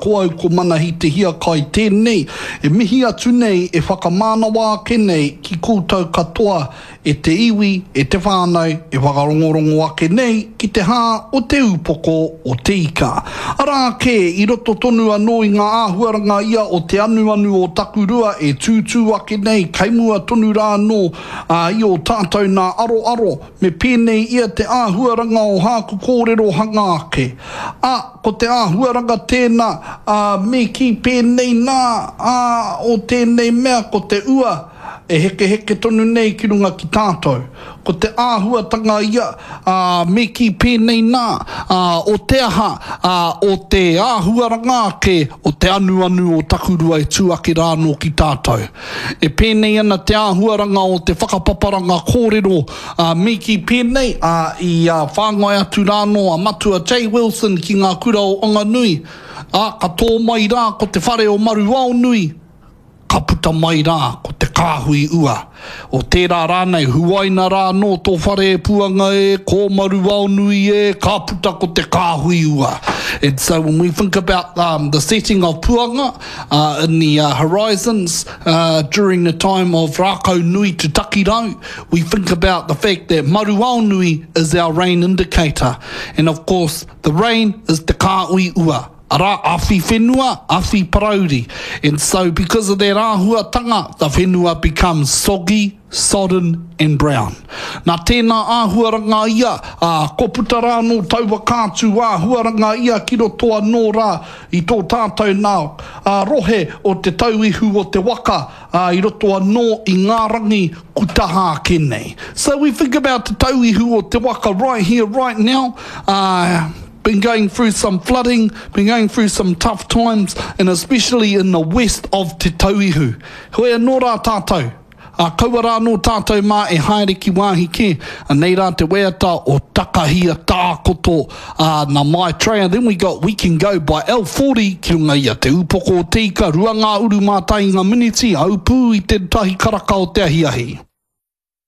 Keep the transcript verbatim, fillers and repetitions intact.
ko au ko manahi te hia kai tēnei. E mihi atu nei e whakamānawa ake nei ki koutou katoa e te iwi, e te whānau, e whakarongorongo ake nei ki te hā o te upoko o te ika. Ara ke i roto tonu anō i ngā āhuaranga ia o te anu anu o takurua e tūtū ake nei kaimua tonu rā anō uh, i o tātou nā aro aro me pēnei ia te āhuaranga o hāku kōrero hanga ake. A, ko te āhuaranga tēnā uh, me ki pēnei nā uh, o tēnei mea ko te ua e heke heke tonu nei ki runga ki tātou. Ko te āhuatanga ia uh, me ki pēnei nā uh, o te aha uh, o te āhuaranga ke o te anu anu o takurua e tūake rāno ki tātou. E pēnei ana te āhuaranga o te whakapaparanga kōrero uh, me ki pēnei uh, i uh, whāngai atu rāno a matua Jay Wilson ki ngā kura o Onganui. A, ka tō mai rā ko te whare o Maruao Nui. Ka puta mai rā ko te kāhui ua. O tērā rānei huaina rā no tō whare e puanga e, ko Maruao Nui e, ka puta ko te kāhui ua. And so when we think about um, the setting of puanga uh, in the uh, horizons uh, during the time of Rākau Nui to Takirau, we think about the fact that Maruao Nui is our rain indicator. And of course, the rain is te kāhui ua. Ara, awhi whenua, awhi parauri. And so because of that āhuatanga, the whenua becomes soggy, sodden and brown. Nā tēnā āhuaranga ia, uh, ko puta rā no taua kātu āhuaranga ia ki roto anō rā i tō tātou nā uh, rohe o te tauihu o te waka uh, i roto anō i ngā rangi kutaha kenei. So we think about te tauihu o te waka right here, right now. Uh, been going through some flooding, been going through some tough times, and especially in the west of Te Tauihu. Hoi anō rā tātou. A kaua rā no tātou mā e haere ki wāhi ke, a nei rā te weata o Takahia Tākoto uh, na Maitreya. Then we got We Can Go by L forty ki runga ia te upoko o te ika, rua ngā uru mātai ngā miniti, au pū i te tahi karaka o te ahiahi.